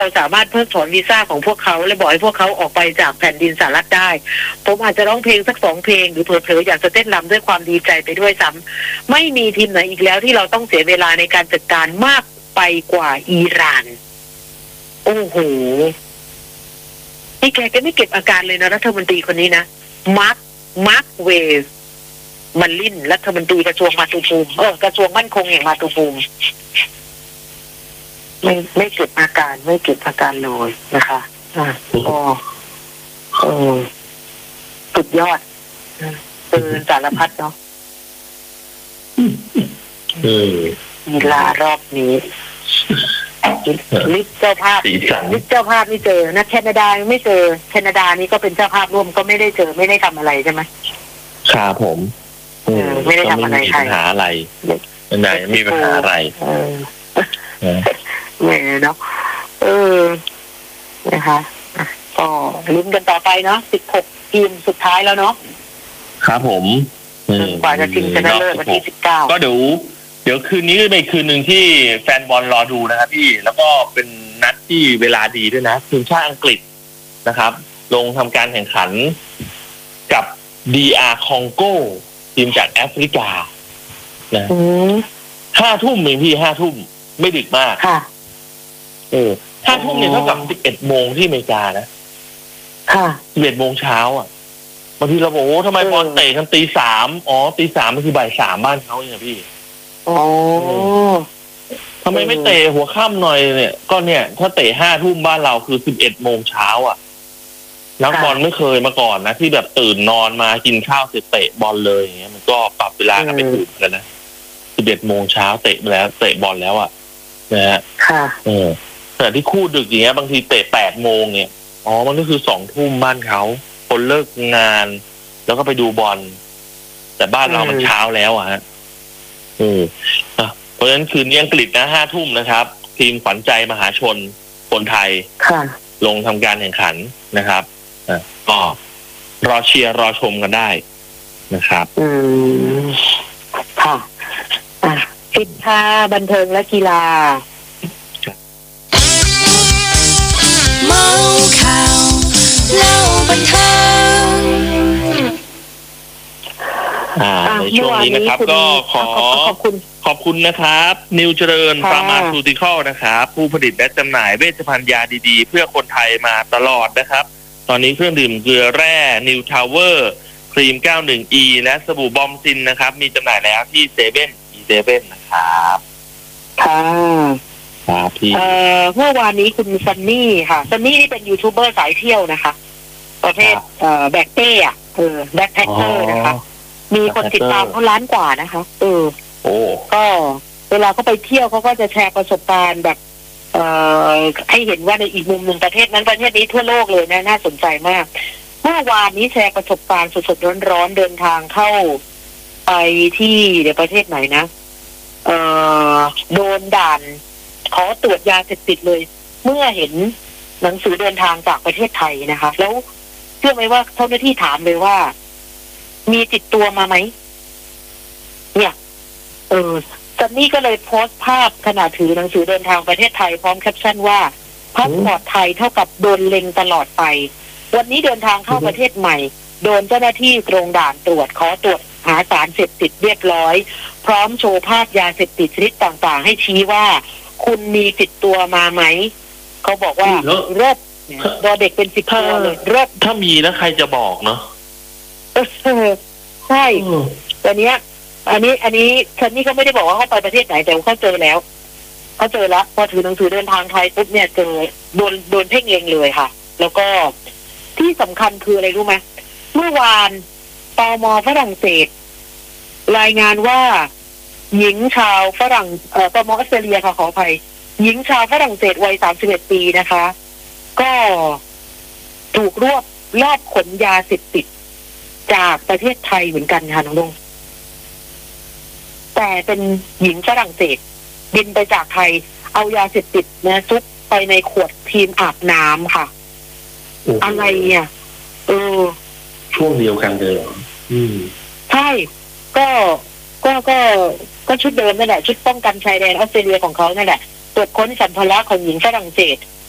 เราสามารถเพิกถอนวีซ่าของพวกเขาและบอกให้พวกเขาออกไปจากแผ่นดินสหรัฐได้ผมอาจจะร้องเพลงสัก2 เพลงหรือเผลอๆอยากจะเต้นรำด้วยความดีใจไปด้วยซ้ำไม่มีทีมไหนอีกแล้วที่เราต้องเสียเวลาในการจัดการมากไปกว่าอิหร่านโอ้โหนี่แกก็ไม่เก็บอาการเลยนะรัฐมนตรีคนนี้นะมาร์คเวสมันลินรัฐมนตรีกระทรวงมาตุภูมิกระทรวงมั่นคงแห่งมาตุภูมิไม่เก็บอาการเลยนะคะก็สุดยอดสารพัดเนาะกีฬารอบนี้ลิสเจ้าภาพไม่เจอนะแคนาดาไม่เจอแคนาดานี่ก็เป็นเจ้าภาพร่วมก็ไม่ได้เจอไม่ได้ทำอะไรใช่ไหมครับผมไม่ได้ทำอะไรใครปัญหาอะไรไหนมีปัญหาอะไรแหมเนาะนะคะก็ลุ้นกันต่อไปเนาะ16 ทีมสุดท้ายแล้วเนาะครับผมกว่าจะชิงชนะเลิศวันที่19 ก็เดี๋ยวคืนนี้เป็นคืนหนึ่งที่แฟนบอลรอดูนะครับพี่แล้วก็เป็นนัดที่เวลาดีด้วยนะทีมชาติอังกฤษนะครับลงทำการแข่งขันกับ DR คองโกทีมจากแอฟริกานะ5 ทุ่มเองพี่5 ทุ่มไม่ดึกมากค่ะ 5 ทุ่มเนี่ยเท่ากับ11 โมงที่อเมริกานะค่ะ 11 โมงเช้าอ่ะบางทีเราบอกโอ้ทำไมบอลเตะกันตี 3อ๋อตี 3มันคือบ่าย 3บ้านเขาเนี่ยพี่ทำไมไม่เตะหัวค่ำหน่อยเนี่ยก็เนี่ยถ้าเตะ5 ทุ่มบ้านเราคือ11 โมงเช้าอ่ะนักบอลไม่เคยมาก่อนนะที่แบบตื่นนอนมากินข้าวเสร็จเตะบอลเลยอย่างเงี้ยมันก็ปรับเวลากันไปถูกกันนะ11 โมงเช้าเตะบอลแล้วอ่ะนะฮะแต่ที่คู่ดึกอย่างเงี้ยบางทีเตะ8 โมงเนี่ยอ๋อมันก็คือ2 ทุ่มบ้านเขาคนเลิกงานแล้วก็ไปดูบอลแต่บ้านเรามันเช้าแล้วอ่ะฮะเพราะฉะนั้นคืนนี้อังกฤษนะ5 ทุ่มนะครับทีมขวัญใจมหาชนคนไทยลงทำการแข่งขันนะครับก็รอเชียร์รอชมกันได้นะครับค่ะปิดท้ายบันเทิงและกีฬาเมาข่าวเล่าบันเทิงในช่วงนี้นะครับก็ขอบคุณนะครับนิวเจริญฟาร์มาซูติคอลนะครับผู้ผลิตและจำหน่ายเวชภัณฑ์ยาดีๆเพื่อคนไทยมาตลอดนะครับตอนนี้เครื่องดื่มเกลือแร่นิวทาวเวอร์ครีม 91E และสบู่บอมซินนะครับมีจำหน่ายแล้วที่เซเว่นนะครับครับพี่เมื่อวานนี้คุณซันนี่ค่ะซันนี่นี่เป็นยูทูบเบอร์สายเที่ยวนะคะประเภทแบ็คเป้แบ็คแพคเกอร์นะคะมีคนติดตามเขาล้านกว่านะคะก็เวลาเขาไปเที่ยวเขาก็จะแชร์ประสบการณ์แบบให้เห็นว่าในอีกมุมหนึ่งประเทศนั้นประเทศนี้ทั่วโลกเลยนะน่าสนใจมากเมื่อวานนี้แชร์ประสบการณ์สดๆร้อนๆเดินทางเข้าไปที่เดี๋ยวประเทศไหนนะโดนด่านขอตรวจยาเสพติดเลยเมื่อเห็นหนังสือเดินทางจากประเทศไทยนะคะแล้วเชื่อไหมว่าเจ้าหน้าที่ถามเลยว่ามีติดตัวมาไหมเนี่ยซันนี่ก็เลยโพสต์ภาพขณะถือหนังสือเดินทางประเทศไทยพร้อมแคปชั่นว่าพาสปอร์ตไทยเท่ากับโดนเล็งตลอดไปวันนี้เดินทางเข้าประเทศใหม่โดนเจ้าหน้าที่ตรงด่านตรวจขอตรวจหาสารเสพติดเรียบร้อยพร้อมโชว์ภาพยาเสพติดชนิดต่างๆให้ชี้ว่าคุณมีติดตัวมาไหมเขาบอกว่าเริ่มดอเด็กเป็น10 ตัวเลยเริ่มถ้ามีแล้วใครจะบอกเนาะใช่แต่เนี้ยอันนี้ฉันนี่ก็ไม่ได้บอกว่าเขาไปประเทศไหนแต่เขาเจอแล้วพอถือหนังสือเดินทางไทยปุ๊บเนี่ยเจอโดนเพ่งเล็งเลยค่ะแล้วก็ที่สำคัญคืออะไรรู้ไหมเมื่อวานตม.ฝรั่งเศสรายงานว่าหญิงชาวฝรั่งตม.ออสเตรเลียค่ะขออภัยหญิงชาวฝรั่งเศสวัย31 ปีนะคะก็ถูกรอบขนยาเสพติดจากประเทศไทยเหมือนกันค่ะน้องลุงแต่เป็นหญิงฝรั่งเศสบินไปจากไทยเอายาเสพติดนะซุกไปในขวดครีมอาบน้ำค่ะอะไรเนี่ยช่วงเดียวกันเลยใช่ก็ชุดเดิมนั่นแหละชุดป้องกันชายแดนออสเตรเลียของเขานั่นแหละตรวจค้นสัมภาระของหญิงฝรั่งเศส